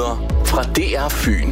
Nyheder fra DR Fyn.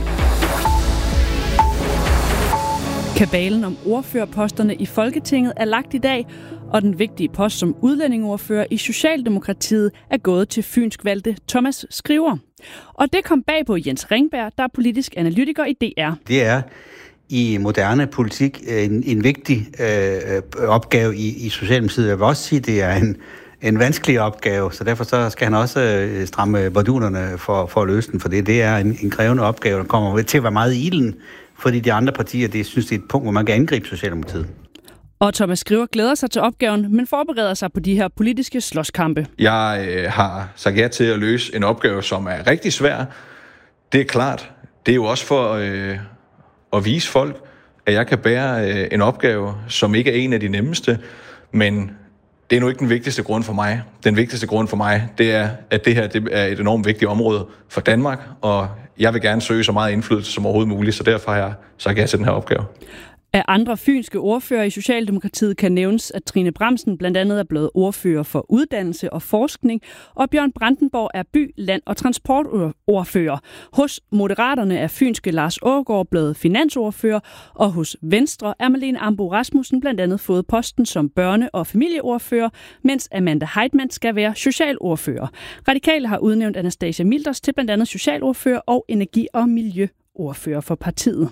Kabalen om ordførerposterne i Folketinget er lagt i dag, og den vigtige post som udlændingeordfører i Socialdemokratiet er gået til fynsk valgte Thomas Skriver. Og det kom bag på Jens Ringberg, der er politisk analytiker i DR. Det er i moderne politik en vigtig opgave i Socialdemokratiet. Jeg vil også sige, at det er en vanskelig opgave, så derfor så skal han også stramme bardunerne for at løse den, for det er en krævende opgave, der kommer til at være meget i ilden, fordi de andre partier synes, det er et punkt, hvor man kan angribe Socialdemokratiet. Og Thomas Skriver glæder sig til opgaven, men forbereder sig på de her politiske slåskampe. Jeg har sagt ja til at løse en opgave, som er rigtig svær. Det er klart. Det er jo også for at vise folk, at jeg kan bære en opgave, som ikke er en af de nemmeste, men det er nu ikke den vigtigste grund for mig. Den vigtigste grund for mig, det er, at det her er et enormt vigtigt område for Danmark, og jeg vil gerne søge så meget indflydelse som overhovedet muligt, så derfor har jeg sagt ja til den her opgave. Af andre fynske ordfører i Socialdemokratiet kan nævnes, at Trine Bramsen blandt andet er blevet ordfører for uddannelse og forskning, og Bjørn Brandenborg er by-, land- og transportordfører. Hos Moderaterne er fynske Lars Aagaard blevet finansordfører, og hos Venstre er Marlene Ambo-Rasmussen blandt andet fået posten som børne- og familieordfører, mens Amanda Heitmann skal være socialordfører. Radikale har udnævnt Anastasia Milders til blandt andet socialordfører og energi- og miljøordfører for partiet.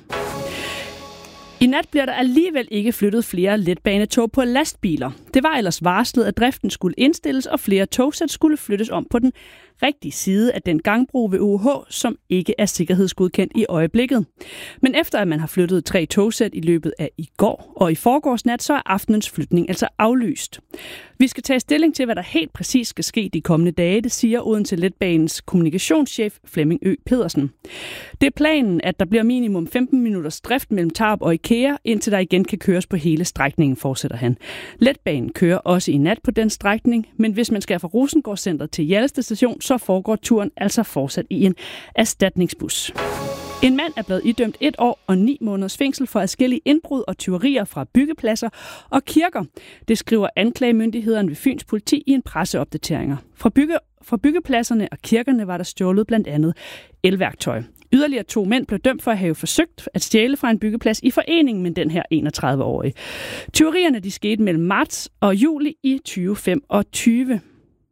I nat bliver der alligevel ikke flyttet flere letbanetog på lastbiler. Det var ellers varslet, at driften skulle indstilles, og flere togsæt skulle flyttes om på den rigtige side af den gangbro ved UH, som ikke er sikkerhedsgodkendt i øjeblikket. Men efter at man har flyttet 3 togsæt i løbet af i går og i forgårs nat, så er aftenens flytning altså aflyst. Vi skal tage stilling til, hvad der helt præcis skal ske de kommende dage, det siger Odense Letbanens kommunikationschef Flemming Ø. Pedersen. Det er planen, at der bliver minimum 15 minutters drift mellem Tarup og IKEA, indtil der igen kan køres på hele strækningen, fortsætter han. Letbanen kører også i nat på den strækning, men hvis man skal fra Rosengårdscentret til Hjalleste station, så foregår turen altså fortsat i en erstatningsbus. En mand er blevet idømt 1 år og 9 måneders fængsel for adskillige indbrud og tyverier fra byggepladser og kirker. Det skriver anklagemyndigheden ved Fyns politi i en presseopdatering. Fra byggepladserne og kirkerne var der stjålet blandt andet elværktøj. Yderligere 2 mænd blev dømt for at have forsøgt at stjæle fra en byggeplads i forening med den her 31-årige. Tyverierne de skete mellem marts og juli i 2025.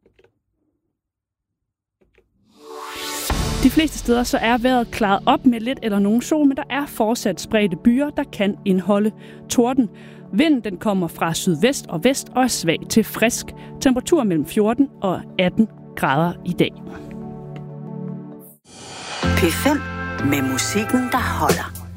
De fleste steder så er vejret klaret op med lidt eller nogen sol, men der er fortsat spredte byer, der kan indeholde torden. Vinden den kommer fra sydvest og vest og er svag til frisk. Temperatur mellem 14 og 18 grader i dag. P5 med musikken, der holder.